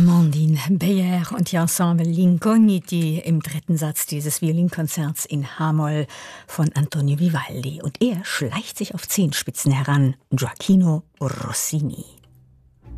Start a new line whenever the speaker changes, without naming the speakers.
Amandine Beyer und ihr Ensemble L'Incogniti im dritten Satz dieses Violinkonzerts in H-Moll von Antonio Vivaldi. Und er schleicht sich auf Zehenspitzen heran, Gioachino Rossini.